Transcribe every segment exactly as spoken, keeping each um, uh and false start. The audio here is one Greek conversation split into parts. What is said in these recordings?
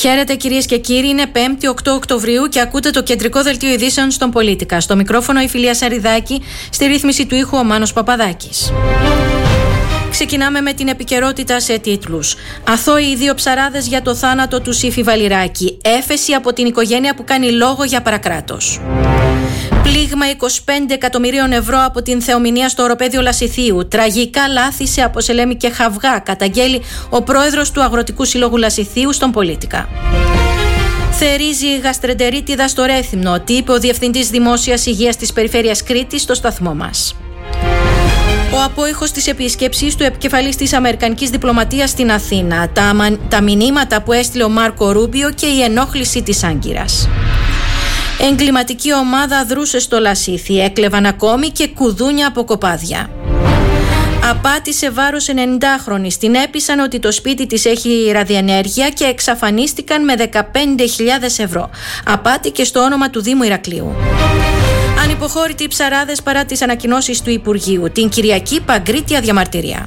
Χαίρετε κυρίες και κύριοι, είναι πέμπτη οκτώ Οκτωβρίου και ακούτε το κεντρικό δελτίο ειδήσεων στον Πολίτικα. Στο μικρόφωνο η Φιλία Σαριδάκη, στη ρύθμιση του ήχου ο Μάνος Παπαδάκης. Ξεκινάμε με την επικαιρότητα σε τίτλους. Αθώοι οι δύο ψαράδες για το θάνατο του Σύφη Βαλιράκη. Έφεση από την οικογένεια που κάνει λόγο για παρακράτος. Πλήγμα είκοσι πέντε εκατομμυρίων ευρώ από την θεομηνία στο οροπέδιο Λασιθίου. Τραγικά λάθη σε Αποσελέμη και Χαυγά, καταγγέλει ο πρόεδρος του Αγροτικού Συλλόγου Λασιθίου στον Πολίτικα. Θερίζει η γαστρεντερίτιδα στο Ρέθυμνο, τι είπε ο Διευθυντής Δημόσιας Υγείας της Περιφέρειας Κρήτης στο σταθμό μας. Ο απόϊχος της επίσκεψης του επικεφαλής της Αμερικανικής Διπλωματίας στην Αθήνα, τα, τα μηνύματα που έστειλε ο Μάρκο Ρούμπιο και η ενόχληση της Άγκυρας. Εγκληματική ομάδα δρούσε στο Λασίθι, έκλεβαν ακόμη και κουδούνια από κοπάδια. Απάτη σε βάρος ενενηντάχρονης, την έπεισαν ότι το σπίτι της έχει ραδιενέργεια και εξαφανίστηκαν με δεκαπέντε χιλιάδες ευρώ. Απάτη και στο όνομα του Δήμου Ηρακλείου. Ανυποχώρητοι οι ψαράδες παρά τις ανακοινώσεις του Υπουργείου. Την Κυριακή παγκρίτια διαμαρτυρία.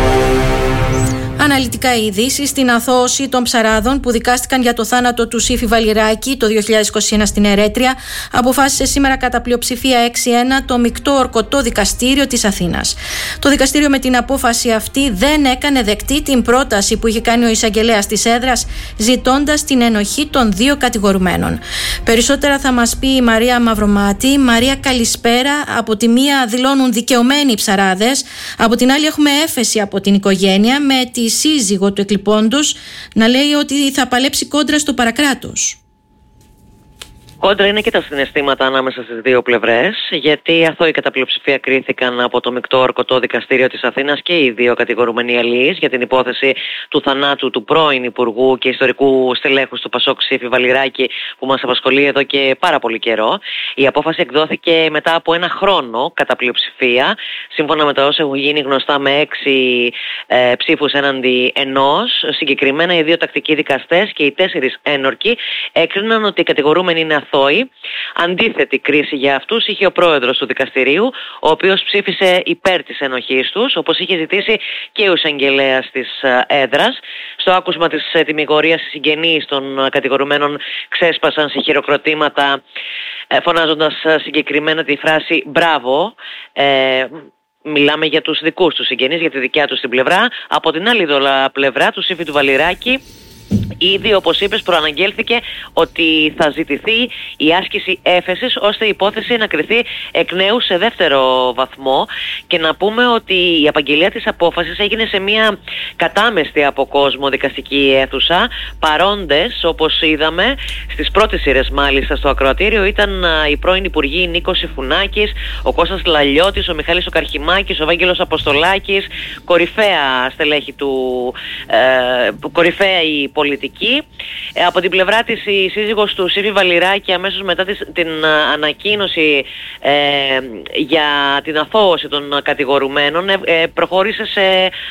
Αναλυτικά οι ειδήσεις στην αθώωση των ψαράδων που δικάστηκαν για το θάνατο του Σύφη Βαλιράκη το δύο χιλιάδες είκοσι ένα στην Ερέτρια, αποφάσισε σήμερα κατά πλειοψηφία έξι ένα το Μεικτό Ορκωτό Δικαστήριο της Αθήνας. Το δικαστήριο με την απόφαση αυτή δεν έκανε δεκτή την πρόταση που είχε κάνει ο εισαγγελέας της έδρας, ζητώντας την ενοχή των δύο κατηγορουμένων. Περισσότερα θα μας πει η Μαρία Μαυρομάτη. Μαρία, καλησπέρα. Από τη μία δηλώνουν δικαιωμένοι οι ψαράδες, από την άλλη έχουμε έφεση από την οικογένεια με τη σύζυγο του εκλειπώντος να λέει ότι θα παλέψει κόντρα στο παρακράτος. Κόντρα είναι και τα συναισθήματα ανάμεσα στις δύο πλευρές, γιατί αθώοι κατά πλειοψηφία κρίθηκαν από το Μεικτό Ορκωτό Δικαστήριο της Αθήνας και οι δύο κατηγορούμενοι αλληλείς για την υπόθεση του θανάτου του πρώην Υπουργού και ιστορικού στελέχους του Πασόκ Σύφη Βαλιράκη, που μας απασχολεί εδώ και πάρα πολύ καιρό. Η απόφαση εκδόθηκε μετά από ένα χρόνο κατά πλειοψηφία, σύμφωνα με τα όσα έχουν γίνει γνωστά με έξι ε, ψήφους έναντι ενός. Συγκεκριμένα οι δύο τακτικοί δικαστές και οι τέσσερις ένορκοι έκριναν ότι οι κατηγορούμενοι είναι αθώοι. Αντίθετη κρίση για αυτούς είχε ο πρόεδρος του δικαστηρίου, ο οποίος ψήφισε υπέρ της ενοχής τους, όπως είχε ζητήσει και ο εισαγγελέας της έδρας. Στο άκουσμα της τιμιγορίας, οι συγγενείς των κατηγορουμένων ξέσπασαν σε χειροκροτήματα, φωνάζοντας συγκεκριμένα τη φράση «Μπράβο». Ε, Μιλάμε για τους δικούς τους συγγενείς, για τη δικιά τους την πλευρά. Από την άλλη πλευρά του Σύφη του Βαλιράκη, ήδη, όπως είπες, προαναγγέλθηκε ότι θα ζητηθεί η άσκηση έφεσης ώστε η υπόθεση να κριθεί εκ νέου σε δεύτερο βαθμό. Και να πούμε ότι η απαγγελία της απόφασης έγινε σε μια κατάμεστη από κόσμο δικαστική αίθουσα. Παρόντες, όπως είδαμε, στις πρώτες σειρές μάλιστα στο ακροατήριο ήταν οι πρώην Υπουργοί Νίκος Συφουνάκης, ο Κώστας Λαλιώτης, ο Μιχάλης ο Καρχημάκης, ο Βάγγελος Αποστολάκης, κορυφαία στελέχη του, ε, κορυφαία η πολιτική. Ε, από την πλευρά της η σύζυγος του Σύφη Βαλιράκη, αμέσως μετά της, την uh, ανακοίνωση ε, για την αθώωση των κατηγορουμένων, ε, ε, προχώρησε σε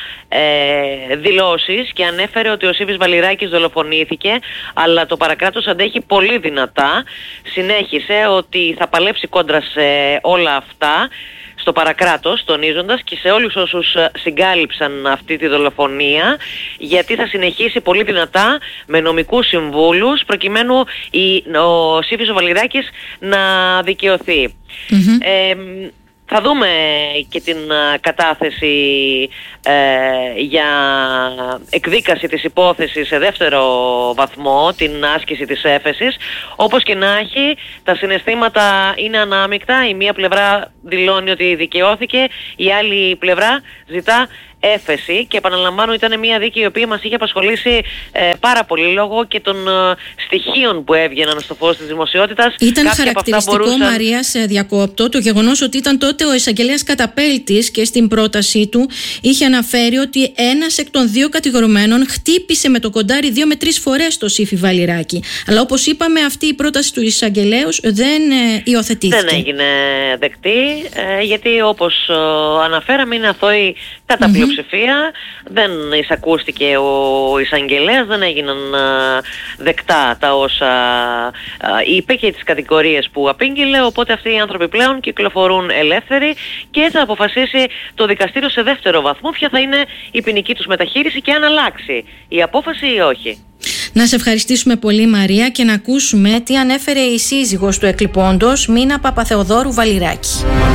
ε, δηλώσεις και ανέφερε ότι ο Σύφης Βαλιράκης δολοφονήθηκε, αλλά το παρακράτος αντέχει πολύ δυνατά. Συνέχισε ότι θα παλέψει κόντρα σε όλα αυτά, στο παρακράτος, τονίζοντας και σε όλους όσους συγκάλυψαν αυτή τη δολοφονία, γιατί θα συνεχίσει πολύ δυνατά με νομικούς συμβούλους προκειμένου η, ο Σύφης ο Βαλιράκης να δικαιωθεί. Mm-hmm. Ε, Θα δούμε και την κατάθεση ε, για εκδίκαση της υπόθεσης σε δεύτερο βαθμό, την άσκηση της έφεσης. Όπως και να έχει, τα συναισθήματα είναι ανάμεικτα. Η μία πλευρά δηλώνει ότι δικαιώθηκε, η άλλη πλευρά ζητά έφεση, και επαναλαμβάνω, ήταν μια δίκη η οποία μας είχε απασχολήσει ε, πάρα πολύ λόγω και των ε, στοιχείων που έβγαιναν στο φως της δημοσιότητας. Ήταν χαρακτηριστικό, μπορούσαν... Μαρία, σε διακόπτω, το γεγονός ότι ήταν τότε ο εισαγγελέας Καταπέλτης και στην πρότασή του είχε αναφέρει ότι ένας εκ των δύο κατηγορουμένων χτύπησε με το κοντάρι δύο με τρεις φορές το Σύφη Βαλιράκη. Αλλά όπως είπαμε, αυτή η πρόταση του εισαγγελέου δεν ε, υιοθετήθηκε. Δεν έγινε δεκτή, ε, γιατί όπως ε, αναφέραμε, είναι αθώοι κατά mm-hmm. πλειοψηφία. Δεν εισακούστηκε ο εισαγγελέας, δεν έγιναν α, δεκτά τα όσα α, είπε και τις κατηγορίες που απήγγειλε, οπότε αυτοί οι άνθρωποι πλέον κυκλοφορούν ελεύθεροι και θα αποφασίσει το δικαστήριο σε δεύτερο βαθμό ποια θα είναι η ποινική τους μεταχείριση και αν αλλάξει η απόφαση ή όχι. Να σε ευχαριστήσουμε πολύ, Μαρία, και να ακούσουμε τι ανέφερε η σύζυγος του εκλειπώντος, Μίνα Παπαθεοδόρου Βαλιράκη.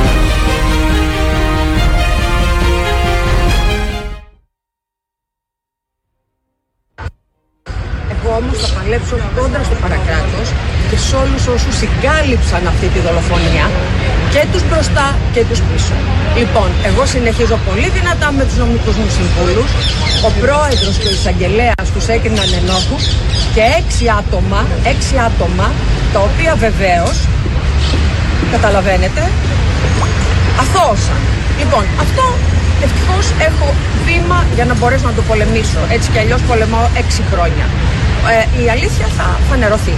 Εγώ όμως θα παλέψω κόντρα στο παρακράτος και σε όλους όσους συγκάλυψαν αυτή τη δολοφονία, και τους μπροστά και τους πίσω. Λοιπόν, εγώ συνεχίζω πολύ δυνατά με τους νομικούς μου συμβούλους. Ο πρόεδρος και ο εισαγγελέας τους έκριναν ενόχους και έξι άτομα, έξι άτομα, τα οποία βεβαίως, καταλαβαίνετε, αθώωσαν. Λοιπόν, αυτό ευτυχώς έχω βήμα για να μπορέσω να το πολεμήσω. Έτσι κι αλλιώς πολεμάω έξι χρόνια. Ε, η αλήθεια θα φανερωθεί.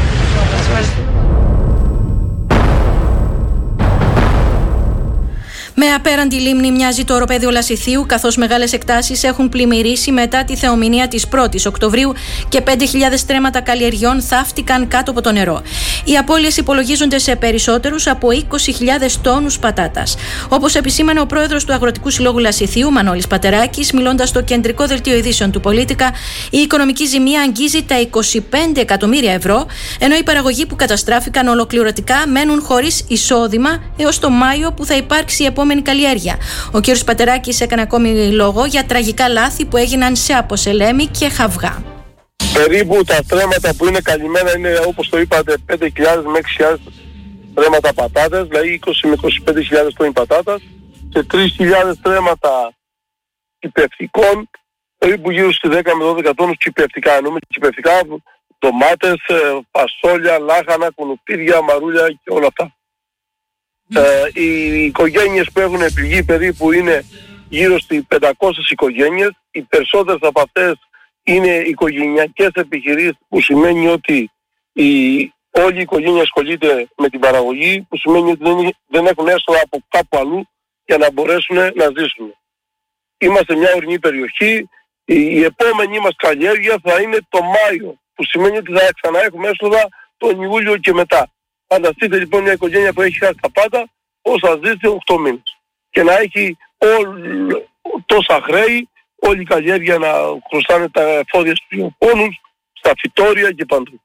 Με απέραντη λίμνη μοιάζει το οροπέδιο Λασιθίου, καθώς μεγάλες εκτάσεις έχουν πλημμυρίσει μετά τη θεομηνία της πρώτης Οκτωβρίου και πέντε χιλιάδες στρέμματα καλλιεργιών θαύτηκαν κάτω από το νερό. Οι απώλειες υπολογίζονται σε περισσότερους από είκοσι χιλιάδες τόνους πατάτας. Όπως επισήμανε ο πρόεδρος του Αγροτικού Συλλόγου Λασιθίου, Μανώλης Πατεράκης, μιλώντας στο κεντρικό δελτίο ειδήσεων του Πολίτικα, η οικονομική ζημία αγγίζει τα είκοσι πέντε εκατομμύρια ευρώ, ενώ οι παραγωγοί που καταστράφηκαν ολοκληρωτικά μένουν χωρίς εισόδημα έως το Μάιο, που θα υπάρξει η επόμενη καλλιέργεια. Ο κ. Πατεράκης έκανε ακόμη λόγο για τραγικά λάθη που έγιναν σε Αποσελέμη και Χαβγά. Περίπου τα στρέμματα που είναι καλυμμένα είναι, όπως το είπατε, πέντε χιλιάδες με έξι χιλιάδες στρέμματα πατάτας, δηλαδή είκοσι με είκοσι πέντε χιλιάδες τόνοι πατάτας, και τρεις χιλιάδες στρέμματα κυπευτικών, περίπου γύρω στις δέκα με δώδεκα τόνους κυπευτικά. Εννοούμε κυπευτικά, ντομάτες, φασόλια, λάχανα, κουνουπίδια, μαρούλια και όλα αυτά. Mm. Ε, οι οικογένειες που έχουν πληγεί περίπου είναι γύρω στις πεντακόσιες οικογένειες. Οι περισσότερες από αυτές είναι οικογενειακές επιχειρήσεις, που σημαίνει ότι η, όλη η οικογένεια ασχολείται με την παραγωγή, που σημαίνει ότι δεν, δεν έχουν έσοδα από κάπου αλλού για να μπορέσουν να ζήσουν. Είμαστε μια ορεινή περιοχή. Η, η επόμενη μας καλλιέργεια θα είναι το Μάιο, που σημαίνει ότι θα ξανά έχουμε έσοδα τον Ιούλιο και μετά. Φανταστείτε λοιπόν μια οικογένεια που έχει χάσει τα πάντα, πώς θα ζήσει οκτώ μήνες. Και να έχει όλ, τόσα χρέη, όλη η καλλιέργεια να χρωστάνε τα εφόδια στους ιοπόνους, στα φυτόρια και παντού.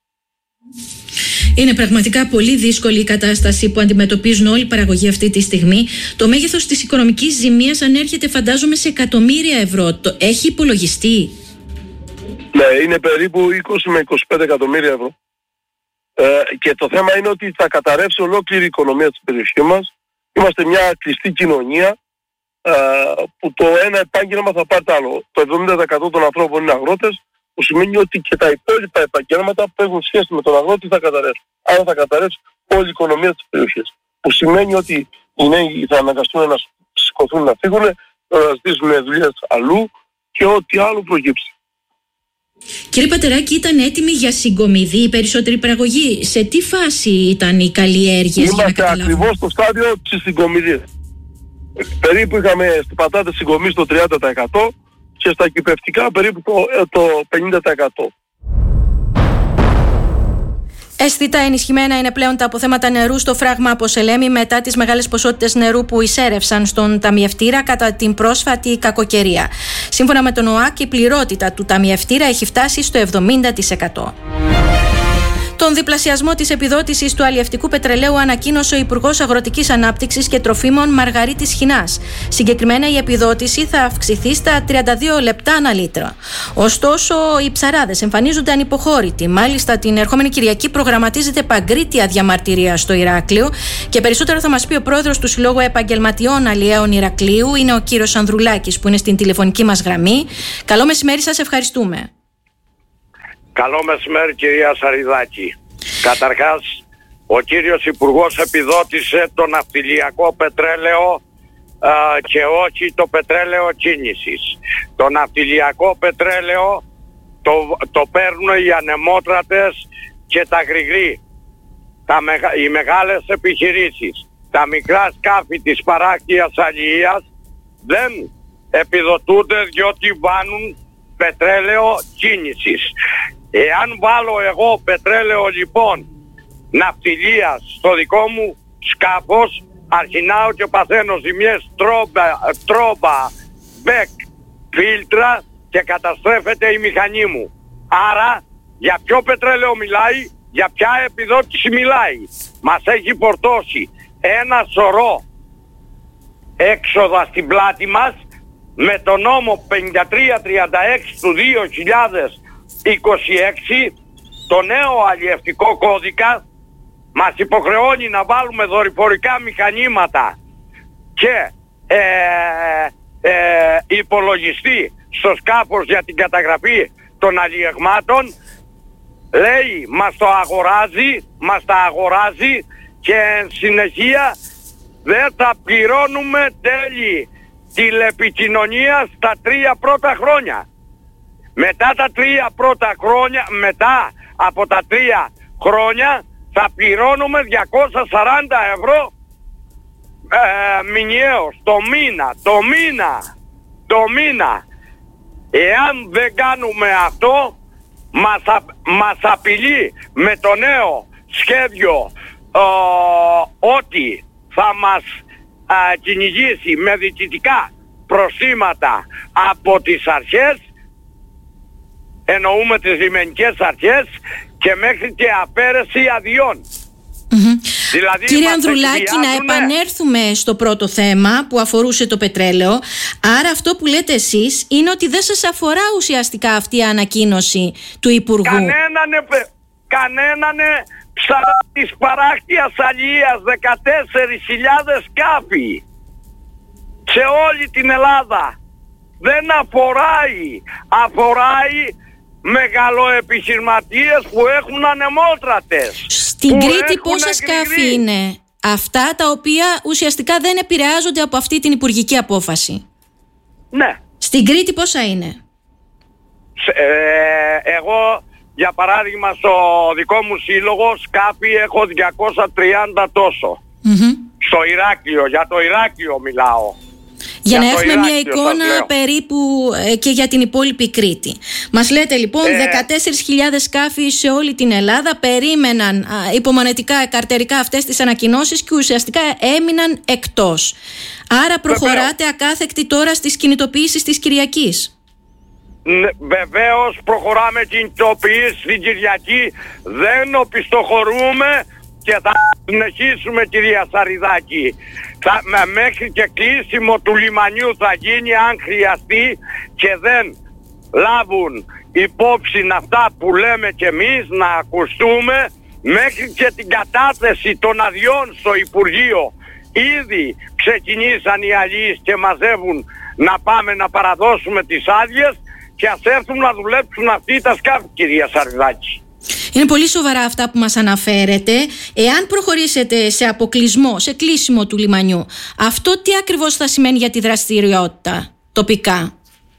Είναι πραγματικά πολύ δύσκολη η κατάσταση που αντιμετωπίζουν όλοι οι παραγωγοί αυτή τη στιγμή. Το μέγεθος της οικονομικής ζημίας ανέρχεται, φαντάζομαι, σε εκατομμύρια ευρώ. Το έχει υπολογιστεί? Ναι, είναι περίπου είκοσι με είκοσι πέντε εκατομμύρια ευρώ. Ε, και το θέμα είναι ότι θα καταρρεύσει ολόκληρη η οικονομία της περιοχής μας. Είμαστε μια κλειστή κοινωνία, ε, που το ένα επάγγελμα θα πάρει το άλλο. Το εβδομήντα τοις εκατό των ανθρώπων είναι αγρότες, που σημαίνει ότι και τα υπόλοιπα επαγγέλματα που έχουν σχέση με τον αγρότη θα καταρρεύσουν. Άρα θα καταρρεύσει όλη η οικονομία της περιοχής. Που σημαίνει ότι οι νέοι θα αναγκαστούν να σηκωθούν να φύγουν, να ζητήσουν δουλειές αλλού και ό,τι άλλο προκύψει. Κύριε Πατεράκη, ήταν έτοιμοι για συγκομιδή οι περισσότεροι παραγωγοί? Σε τι φάση ήταν οι καλλιέργειες? Είμαστε ακριβώς στο στάδιο της συγκομιδής. Περίπου είχαμε στις πατάτες συγκομίσει το τριάντα τοις εκατό και στα κυπευτικά περίπου το, το πενήντα τοις εκατό. Αισθητά ενισχυμένα είναι πλέον τα αποθέματα νερού στο φράγμα Αποσελέμη μετά τις μεγάλες ποσότητες νερού που εισέρευσαν στον ταμιευτήρα κατά την πρόσφατη κακοκαιρία. Σύμφωνα με τον ΟΑΚ, η πληρότητα του ταμιευτήρα έχει φτάσει στο εβδομήντα τοις εκατό. Τον διπλασιασμό της επιδότησης του αλλιευτικού πετρελαίου ανακοίνωσε ο Υπουργός Αγροτικής Ανάπτυξης και Τροφίμων Μαργαρίτης Χινάς. Συγκεκριμένα, η επιδότηση θα αυξηθεί στα τριάντα δύο λεπτά ανά λίτρο. Ωστόσο, οι ψαράδες εμφανίζονται ανυποχώρητοι. Μάλιστα, την ερχόμενη Κυριακή προγραμματίζεται παγκρίτια διαμαρτυρία στο Ηράκλειο. Και περισσότερο θα μας πει ο πρόεδρος του Συλλόγου Επαγγελματιών Αλλιέων Ηρακλείου, είναι ο κύριος Ανδρουλάκης, που είναι στην τηλεφωνική μας γραμμή. Καλό μεσημέρι, σας ευχαριστούμε. Καλό μεσημέρι, κυρία Σαριδάκη. Καταρχάς, ο κύριος Υπουργός επιδότησε το ναυτιλιακό πετρέλαιο α, και όχι το πετρέλαιο κίνησης. Το ναυτιλιακό πετρέλαιο το, το παίρνουν οι ανεμότρατες και τα γρηγροί, τα μεγα, οι μεγάλες επιχειρήσεις. Τα μικρά σκάφη της παράκτειας αλληλείας δεν επιδοτούνται, διότι βάνουν πετρέλαιο κίνησης. Εάν βάλω εγώ πετρέλαιο λοιπόν ναυτιλίας στο δικό μου σκάφος, αρχινάω και παθαίνω ζημιές τρόμπα, τρόμπα, μπεκ, φίλτρα και καταστρέφεται η μηχανή μου. Άρα Για ποιο πετρέλαιο μιλάει, για ποια επιδότηση μιλάει? Μας έχει φορτώσει ένα σωρό έξοδα στην πλάτη μας με το νόμο πενήντα τρία τριάντα έξι του δύο χιλιάδες είκοσι έξι, το νέο αλλιευτικό κώδικα μας υποχρεώνει να βάλουμε δορυφορικά μηχανήματα και ε, ε, υπολογιστή στο σκάφος για την καταγραφή των αλλιευμάτων. Λέει, μας το αγοράζει, μας τα αγοράζει και εν συνεχεία δεν θα πληρώνουμε τέλη τηλεπικοινωνίας τα τρία πρώτα χρόνια. Μετά τα τρία πρώτα χρόνια, μετά από τα τρία χρόνια θα πληρώνουμε διακόσια σαράντα ευρώ ε, μηνιαίως το μήνα, το μήνα, το μήνα. Εάν δεν κάνουμε αυτό, μας, α, μας απειλεί με το νέο σχέδιο ε, ότι θα μας α, κυνηγήσει με διοικητικά προστήματα από τις αρχές, εννοούμε τις λιμενικές αρχές, και μέχρι και αφαίρεση αδειών. Mm-hmm. Δηλαδή, κύριε Ανδρουλάκη, να επανέλθουμε στο πρώτο θέμα που αφορούσε το πετρέλαιο. Άρα αυτό που λέτε εσείς είναι ότι δεν σας αφορά ουσιαστικά αυτή η ανακοίνωση του Υπουργού. Κανέναν, κανέναν ψαρά της παράκτειας αλίας, δεκατέσσερις χιλιάδες σκάφη σε όλη την Ελλάδα. Δεν αφοράει, αφοράει μεγαλοεπιχειρηματίες που έχουν ανεμότρατες. Στην Κρήτη πόσα σκάφη είναι αυτά τα οποία ουσιαστικά δεν επηρεάζονται από αυτή την υπουργική απόφαση? Ναι. Στην Κρήτη πόσα είναι? Ε, εγώ για παράδειγμα στο δικό μου σύλλογο σκάφη έχω διακόσια τριάντα τόσο. Mm-hmm. Στο Ηράκλειο, για το Ηράκλειο μιλάω. Για, για να έχουμε μια εικόνα περίπου ε, και για την υπόλοιπη Κρήτη. Μας λέτε λοιπόν ε... δεκατέσσερις χιλιάδες σκάφη σε όλη την Ελλάδα περίμεναν α, υπομονετικά, καρτερικά αυτές τις ανακοινώσεις και ουσιαστικά έμειναν εκτός. Άρα προχωράτε ακάθεκτη τώρα στις κινητοποιήσεις της Κυριακής. Ναι, βεβαίως προχωράμε κινητοποιήσεις την Κυριακή. Δεν οπισθοχωρούμε και θα συνεχίσουμε, κυρία Σαριδάκη. Θα, μέχρι και κλείσιμο του λιμανιού θα γίνει αν χρειαστεί, και δεν λάβουν υπόψη αυτά που λέμε κι εμείς να ακουστούμε, μέχρι και την κατάθεση των αδειών στο Υπουργείο. Ήδη ξεκινήσαν οι αλλοίς και μαζεύουν να πάμε να παραδώσουμε τις άδειες και ας έρθουν να δουλέψουν αυτοί τα σκάφη, κυρία Σαριδάκη. Είναι πολύ σοβαρά αυτά που μας αναφέρετε. Εάν προχωρήσετε σε αποκλεισμό, σε κλείσιμο του λιμανιού, αυτό τι ακριβώς θα σημαίνει για τη δραστηριότητα τοπικά?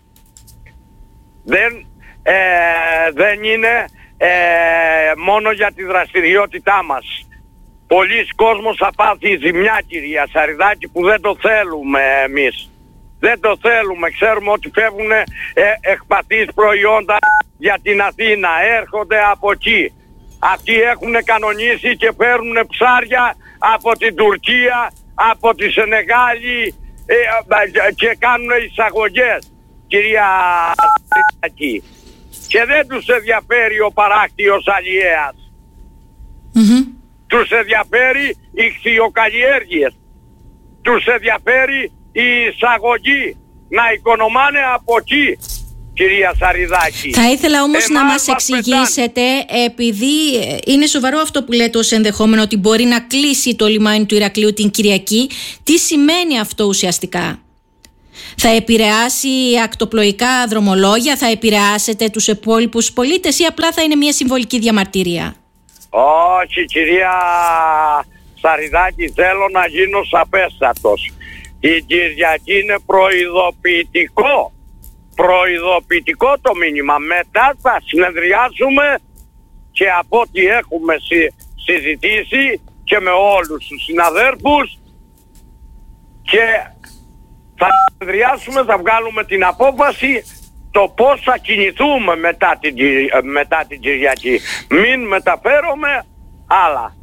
Δεν, ε, δεν είναι ε, μόνο για τη δραστηριότητά μας. Πολλοί κόσμος θα πάθει ζημιά, κυρία Σαριδάκη, που δεν το θέλουμε εμείς. Δεν το θέλουμε. Ξέρουμε ότι φεύγουν ε, εκπατείς προϊόντα για την Αθήνα, έρχονται από εκεί. Αυτοί έχουν κανονίσει και παίρνουν ψάρια από την Τουρκία, από τη Σενεγάλη ε, ε, και κάνουν εισαγωγές, κυρία Σαριδάκη. Και δεν τους ενδιαφέρει ο παράκτιος αλλιέας. Mm-hmm. Τους ενδιαφέρει οι χθιοκαλλιέργειες. Τους ενδιαφέρει η εισαγωγή, να οικονομάνε από εκεί, κυρία Σαριδάκη. Θα ήθελα όμως Εμάς να μας εξηγήσετε, επειδή είναι σοβαρό αυτό που λέτε ως ενδεχόμενο ότι μπορεί να κλείσει το λιμάνι του Ηρακλείου την Κυριακή, τι σημαίνει αυτό ουσιαστικά? Θα επηρεάσει ακτοπλοϊκά δρομολόγια, θα επηρεάσετε τους υπόλοιπους πολίτες ή απλά θα είναι μια συμβολική διαμαρτυρία? Όχι, κυρία Σαριδάκη, θέλω να γίνω σαφέστατος. Η Κυριακή είναι προειδοποιητικό. Προειδοποιητικό το μήνυμα. Μετά θα συνεδριάσουμε και από ό,τι έχουμε συ, συζητήσει και με όλους τους συναδέρφους, και θα συνεδριάσουμε, θα βγάλουμε την απόφαση το πώς θα κινηθούμε μετά την, μετά την Κυριακή. Μην μεταφέρουμε άλλα.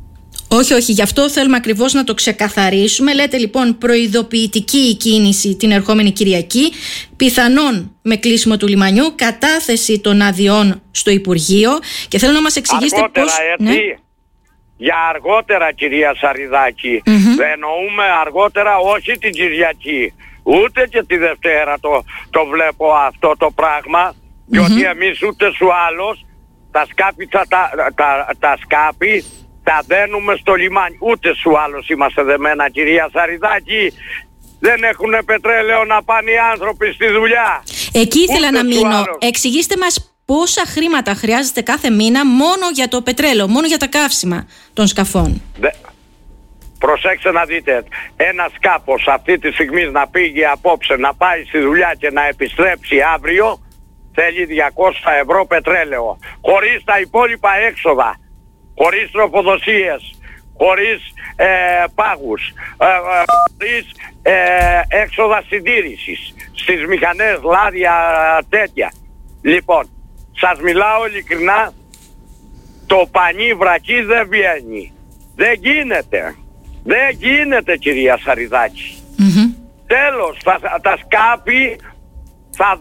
Όχι, όχι, γι' αυτό θέλουμε ακριβώς να το ξεκαθαρίσουμε. Λέτε λοιπόν προειδοποιητική η κίνηση την ερχόμενη Κυριακή, πιθανόν με κλείσιμο του λιμανιού, κατάθεση των αδειών στο Υπουργείο, και θέλω να μας εξηγήσετε αργότερα, πώς... έτσι, ναι. Για αργότερα, κυρία Σαριδάκη. Mm-hmm. Εννοούμε αργότερα, όχι την Κυριακή, ούτε και τη Δευτέρα το, το βλέπω αυτό το πράγμα, mm-hmm. διότι εμείς ούτε σου άλλος τα σκάπη, τα, τα, τα, τα σκάπη τα δένουμε στο λιμάνι. Ούτε σου άλλος είμαστε δεμένα, κυρία Σαριδάκη. Δεν έχουν πετρέλαιο να πάνε οι άνθρωποι στη δουλειά. Εκεί ήθελα ούτε να μείνω. Άλλος. Εξηγήστε μας πόσα χρήματα χρειάζεται κάθε μήνα μόνο για το πετρέλαιο, μόνο για τα καύσιμα των σκαφών. Δε... Προσέξτε να δείτε, ένα σκάφος αυτή τη στιγμή να πήγε απόψε να πάει στη δουλειά και να επιστρέψει αύριο, θέλει διακόσια ευρώ πετρέλαιο, χωρίς τα υπόλοιπα έξοδα, χωρίς τροφοδοσίες, χωρίς ε, πάγους, ε, ε, χωρίς ε, έξοδα συντήρησης στις μηχανές, λάδια, τέτοια. Λοιπόν, σας μιλάω ειλικρινά, το πανί βρακί δεν βγαίνει. Δεν γίνεται. Δεν γίνεται, κυρία Σαριδάκη. Mm-hmm. Τέλος, τα, τα σκάπη